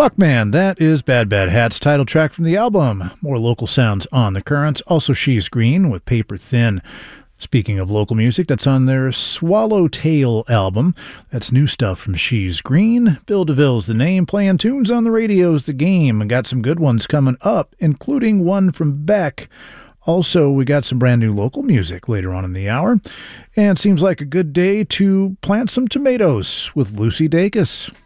Fuckman, that is Bad Bad Hat's title track from the album. More local sounds on the Currents. Also She's Green with Paper Thin. Speaking of local music, that's on their Swallowtail album. That's new stuff from She's Green. Bill DeVille's the name. Playing tunes on the radio's the game. And got some good ones coming up, including one from Beck. Also, we got some brand new local music later on in the hour. And seems like a good day to plant some tomatoes with Lucy Dacus.